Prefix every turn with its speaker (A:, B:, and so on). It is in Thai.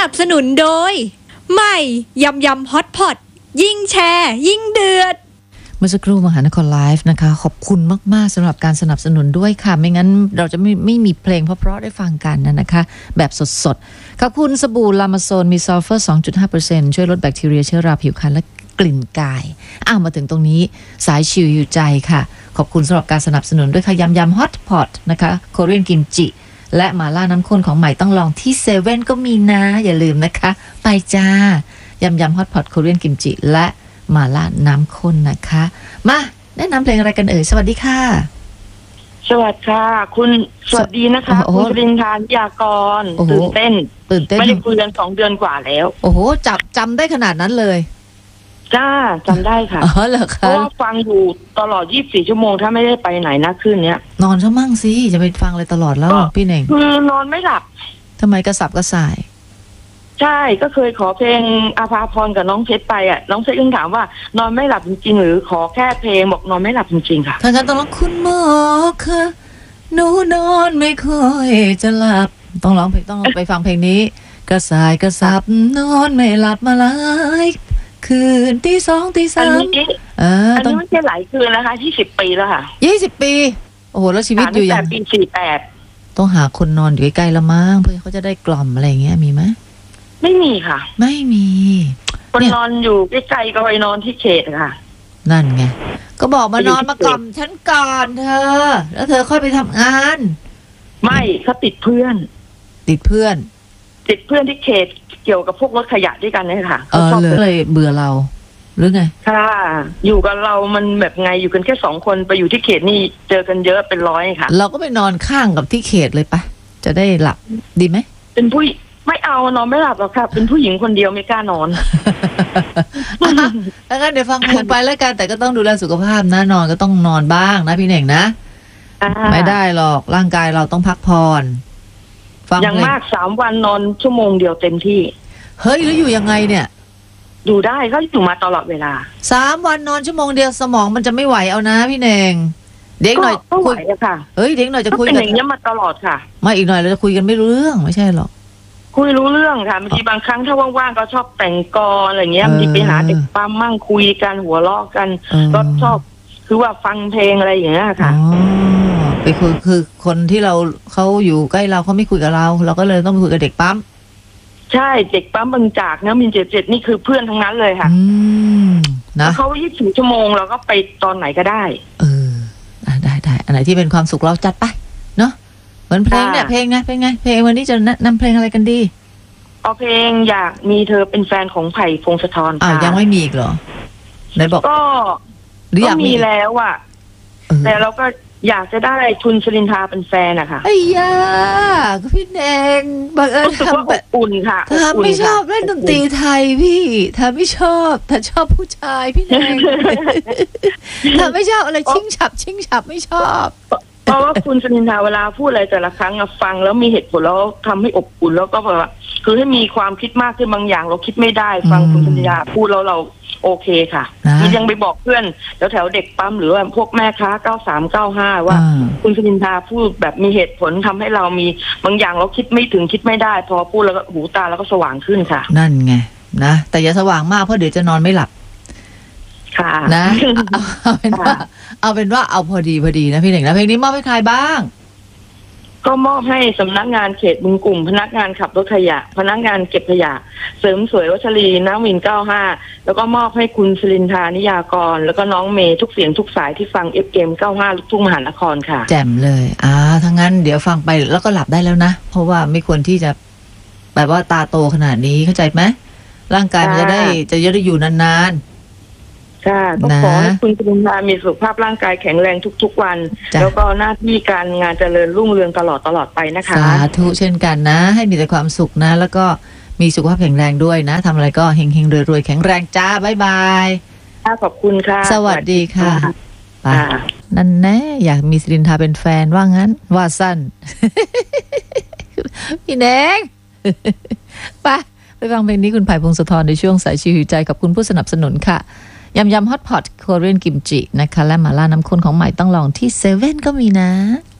A: นับสนุนโดยใหม่ยำยำฮอตพอตยิ่งแชร์ยิ่งเดือด
B: เมื่อสักครู่มหานครไลฟ์นะคะขอบคุณมากๆสำหรับการสนับสนุนด้วยค่ะไม่งั้นเราจะไม่มีเพลงเพราะๆได้ฟังกันนะคะแบบสดๆขอบคุณสบู่ลามาโซนมีซัลเฟอร์ 2.5% ช่วยลดแบคทีเรียเชื้อราผิวพรรณและกลิ่นกายมาถึงตรงนี้สายชิวอยู่ใจค่ะขอบคุณสำหรับการสนับสนุนด้วยค่ะยำยำฮอตพอตนะคะโคเรียนกิมจิและหม่าล่าน้ำข้นของใหม่ต้องลองที่เซเว่นก็มีนะอย่าลืมนะคะไปจ้ายำยำฮอตพอตโคเรียนกิมจิและหม่าล่าน้ำข้นนะคะมาแนะนำเพลงอะไรกันสวัสดีค่ะ
C: สวัสดีค่ะคุณสวัสดีนะคะคุณปริญญายากรตื่นเต้นไม่ได้คุยกัน2 เดือนกว่าแล้ว
B: โอ้โหจำได้ขนาดนั้นเลย
C: จ้าจำได้ค่ะ
B: เหรอคะ
C: เพราะว่าฟังอยู่ตลอด24 ชั่วโมงถ้าไม่ได้ไปไหนนะคืนนี้
B: นอนซะมั่งสิจะไปฟังเลยตลอดแล้วพี่เน่ง
C: คือนอนไม่หลับ
B: ทำไมกระสับกระส่าย
C: ใช่ก็เคยขอเพลงอาภาพรกับน้องเพชรไปน้องเพชรยังถามว่านอนไม่หลับจริงๆหรือขอแค่เพลงบอกนอนไม่หลับจริงๆค่ะ
B: ถ้างั้นต้องร้องคุณหมอค่ะหนูนอนไม่ค่อยจะหลับต้องร้องเพลงต้องไปฟังเพลงนี้กระส่ายกระสับนอนไม่หลับมาหลายคืนตี 2 ตี 3
C: อันนี้ไม่ใช่หลายคืนนะคะ20 ปีแล้วค่ะ
B: 20 ปีโอ้โหแล้วชีวิตอยู่อย่าง
C: ปี48
B: ต้องหาคนนอนอยู่ใกล้ๆละมั้งเพื่อเขาจะได้กล่อมอะไรอย่างเงี้ยมีไหม
C: ไม่มีค่ะ
B: ไม่มี
C: คนนอนอยู่ใกล้ๆก็ไปนอนที่เขตค่ะ
B: นั่นไงก็บอกมานอนมากล่อมฉันก่อนเธอแล้วเธอค่อยไปทำงาน
C: ไม่เขาติดเพื่อน
B: ที่เขต
C: เกี่ยวกับพวกรถขยะด้วยกันเนี่ยค่ะ
B: เลยเบื่อเราหรือไง
C: ค่ะอยู่กับเรามันแบบไงอยู่กันแค่2 คนไปอยู่ที่เขตนี่เจอกันเยอะเป็น100ค่ะ
B: เราก็ไปนอนข้างกับที่เขตเลยปะจะได้หลับดีไหม
C: เป็นผู้ไม่เอานอนไม่หลับหรอกค่ะเป็นผู้หญิงคนเดียวไม่กล้านอน
B: แล้วงั้นเดี๋ยวฟังเพลงไปแล้วกันแต่ก็ต้องดูแลสุขภาพนะนอนก็ต้องนอนบ้างนะพี่เน่งนะไม่ได้หรอกร่างกายเราต้องพักผ่อน
C: อย่างมาก3 วันนอนชั่วโมงเดียวเต็มที่
B: เฮ้ยแล้วอยู่ยังไงเนี่ย
C: อยู่ได้ก็อยู่มาตลอดเวลา
B: 3 วันนอนชั่วโมงเดียวสมองมันจะไม่ไหวเอานะพี่เน่งเด็กหน่อย
C: คุยค่ะ
B: เฮ้ยเด็กหน่อยจะคุย
C: กันอย่างนี้มาตลอดค่ะ
B: มาอีกหน่อยเราจะคุยกันไม่รู้เรื่องไม่ใช่หรอก
C: คุยรู้เรื่องค่ะบางทีบางครั้งถ้าว่างๆก็ชอบแต่งกลอะไรเงี้ยบางทีไปหาเด็กปั๊มมั่งคุยกันหัวเราะกันก็ชอบคือว่าฟังเพลงอะไรอย่างเงี้ยค่ะ
B: ไปคุยคือคนที่เขาอยู่ใกล้เราเขาไม่คุยกับเราก็เลยต้องไปคุยกับเด็กปั๊ม
C: ใช่เด็กปั๊มบางจากนะมิน77นี่คือเพื่อนทั้งนั้นเลยค่ะนะเขา24 ชั่วโมงเราก็ไปตอนไหนก็ได้
B: ได้อันไหนที่เป็นความสุขเราจัดไปเนาะเหมือนเพลงเนี่ยเพลงไงเพลงวันนี้จะนำเพลงอะไรกันดี
C: เอาเพลงอยากมีเธอเป็นแฟนของไผ่พงศธรค่ะ
B: ยังไม่มีอีกเหรอไหนบอก
C: ก็มีแล้วอ่ะแต่เราก็อยากจะได้คุณชลินทาเป็นแฟนอะค่ะ
B: ไอ้ยาพี่แดงบังเอิญ
C: ทำแบบอุ่นค่ะ
B: ไม่ชอบเล่นดนตรีไทยพี่ถ้าไม่ชอบถ้าชอบผู้ชายพี่แดงถ้าไม่ชอบอะไรชิงฉับไม่ชอบ
C: เพราะว่าคุณชลินทาเวลาพูดอะไรแต่ละครั้งฟังแล้วมีเหตุผลแล้วทำให้อบอุ่นแล้วก็แบบคือให้มีความคิดมากขึ้นบางอย่างเราคิดไม่ได้ฟังคุณชลินทาพูดแล้วเราโอเคค่ะนี่ยังไปบอกเพื่อนแถวเด็กปั๊มหรือว่าพวกแม่ค้า9395ว่าคุณชลินทาพูดแบบมีเหตุผลทำให้เรามีบางอย่างเราคิดไม่ถึงคิดไม่ได้พอพูดแล้วก็หูตาแล้วก็สว่างขึ้นค่ะ
B: นั่นไงนะแต่อย่าสว่างมากเพราะเดี๋ยวจะนอนไม่หลับ
C: ค่ะ
B: นะเอาเป็นว่าเอาพอดีนะพี่เน่งนะเพลงนี้มอบให้ใครบ้าง
C: ก็มอบให้สำนักงานเขตบึงกลุ่มพนักงานขับรถขยะพนักงานเก็บขยะเสริมสวยวัชรีน้ำวิน95แล้วก็มอบให้คุณชลินทานิยากรแล้วก็น้องเมย์ทุกเสียงทุกสายที่ฟัง FM 95ลูกทุ่งมหานครค่ะ
B: แจ่มเลยทั้งนั้นเดี๋ยวฟังไปแล้วก็หลับได้แล้วนะเพราะว่าไม่ควรที่จะแบบว่าตาโตขนาดนี้เข้าใจไหมร่างกายมันจะได้อยู่นานๆ
C: ค่ะก็ขอให้คุณชลินทามีสุขภาพร่างกายแข็งแรงทุกๆวันแล้วก็หน้าที่การงานเจริญรุ่งเรืองตลอดไปนะคะ
B: สาธุเช่นกันนะให้มีแต่ความสุขนะแล้วก็มีสุขภาพแข็งแรงด้วยนะทำอะไรก็เฮงๆรวยๆแข็งแรงจ้าบ๊ายบาย
C: ขอบคุณค่ะ
B: สวัสดีค่ะนั่นแน่อยากมีชลินทาเป็นแฟนว่างั้นว่าสั้นพี่แดงไปฟังเพลงนี้คุณไผ่พงศธรในช่วงสายชิวหิวใจกับคุณผู้สนับสนุนค่ะยำฮอตพอตโคเรียนกิมจินะคะและหม่าล่าน้ำข้นของใหม่ต้องลองที่เซเว่นก็มีนะ